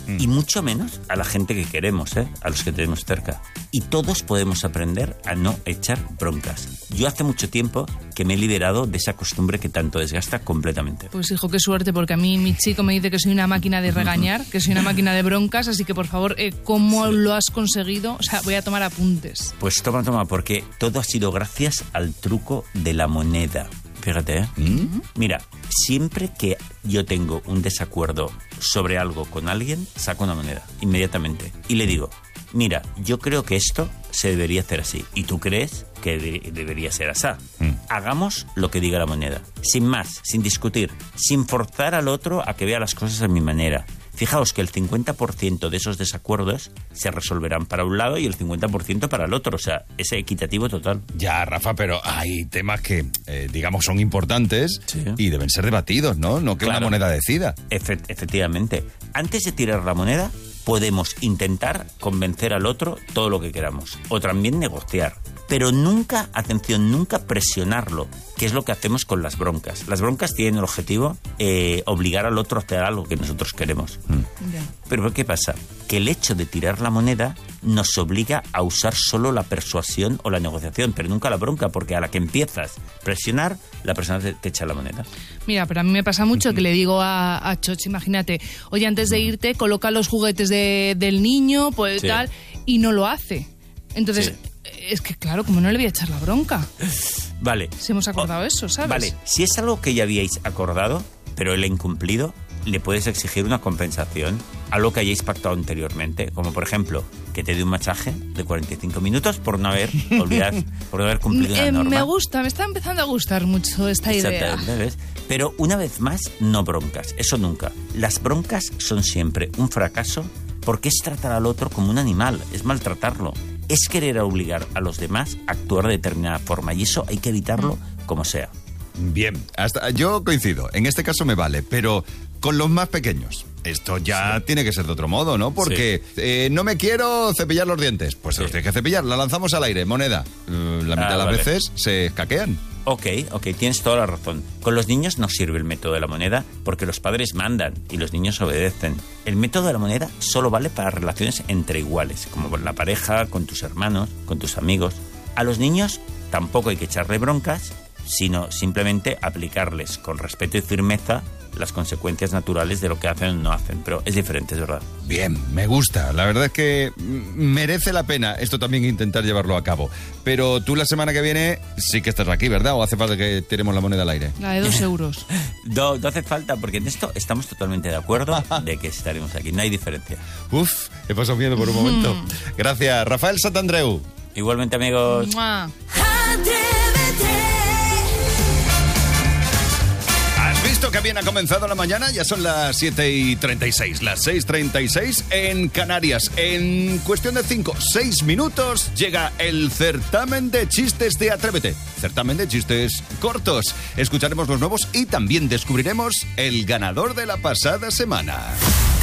Y mucho menos a la gente que queremos, a los que tenemos cerca. Y todos podemos aprender a no echar broncas. Yo hace mucho tiempo que me he liberado de esa costumbre que tanto desgasta completamente. Pues hijo, qué suerte, porque a mí mi chico me dice que soy una máquina de regañar, que soy una máquina de broncas, así que por favor, ¿cómo lo has conseguido? O sea, voy a tomar apuntes. Pues toma, porque todo ha sido gracias al truco de la moneda. Fíjate, Mira, siempre que yo tengo un desacuerdo sobre algo con alguien, saco una moneda, inmediatamente. Y le digo, mira, yo creo que esto se debería hacer así. Y tú crees que debería ser así. Hagamos lo que diga la moneda. Sin más, sin discutir, sin forzar al otro a que vea las cosas a mi manera. Fijaos que el 50% de esos desacuerdos se resolverán para un lado y el 50% para el otro. O sea, es equitativo total. Ya, Rafa, pero hay temas que, digamos, son importantes y deben ser debatidos, ¿no? No que una moneda decida. Efectivamente. Antes de tirar la moneda, podemos intentar convencer al otro todo lo que queramos. O también negociar. Pero nunca, atención, nunca presionarlo, que es lo que hacemos con las broncas. Las broncas tienen el objetivo obligar al otro a hacer algo que nosotros queremos. Pero ¿qué pasa? Que el hecho de tirar la moneda nos obliga a usar solo la persuasión o la negociación, pero nunca la bronca, porque a la que empiezas a presionar, la persona te echa la moneda. Mira, pero a mí me pasa mucho que le digo a Choch, imagínate, oye, antes de irte, coloca los juguetes del niño, pues tal, y no lo hace. Entonces... Es que, claro, como no le voy a echar la bronca. Vale. Si hemos acordado eso, ¿sabes? Vale, si es algo que ya habíais acordado, pero él ha incumplido, le puedes exigir una compensación, algo que hayáis pactado anteriormente, como por ejemplo, que te dé un masaje de 45 minutos por no haber cumplido una norma. Me gusta, me está empezando a gustar mucho esta idea. ¿Ves? Pero una vez más, no broncas, eso nunca. Las broncas son siempre un fracaso porque es tratar al otro como un animal, es maltratarlo. Es querer obligar a los demás a actuar de determinada forma y eso hay que evitarlo como sea. Bien, yo coincido, en este caso me vale, pero con los más pequeños. Esto ya tiene que ser de otro modo, ¿no? Porque no me quiero cepillar los dientes. Pues se los tienes que cepillar, la lanzamos al aire, moneda. La mitad de las veces se escaquean. Ok, tienes toda la razón. Con los niños no sirve el método de la moneda porque los padres mandan y los niños obedecen. El método de la moneda solo vale para relaciones entre iguales, como con la pareja, con tus hermanos, con tus amigos. A los niños tampoco hay que echarle broncas, sino simplemente aplicarles con respeto y firmeza las consecuencias naturales de lo que hacen o no hacen. Pero es diferente, es verdad. Bien, me gusta. La verdad es que merece la pena esto también intentar llevarlo a cabo. Pero tú la semana que viene sí que estás aquí, ¿verdad? ¿O hace falta que tiremos la moneda al aire? La de 2 euros. No hace falta, porque en esto estamos totalmente de acuerdo de que estaremos aquí. No hay diferencia. Uf, he pasado miedo por un momento. Gracias, Rafael Santandreu. Igualmente, amigos. ¡Mua! Visto que bien ha comenzado la mañana, ya son las 7:36, las 6:36 en Canarias. En cuestión de 5-6 minutos llega el certamen de chistes de Atrévete. Certamen de chistes cortos. Escucharemos los nuevos y también descubriremos el ganador de la pasada semana.